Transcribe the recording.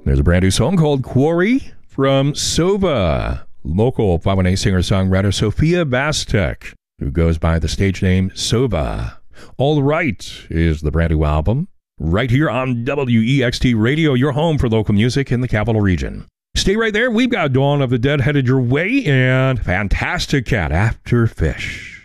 There's a brand new song called Quarry from Sova, local 518 singer-songwriter Sophia Bastek, who goes by the stage name Sova. All Right is the brand new album, right here on WEXT Radio, your home for local music in the Capital Region. Stay right there. We've got Dawn of the Dead headed your way and Fantastic Cat After Fish.